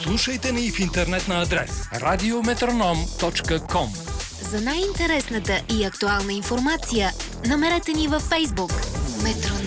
Слушайте ни в интернет на адрес radiometronom.com. За най-интересната и актуална информация намерете ни във Фейсбук. Метроном.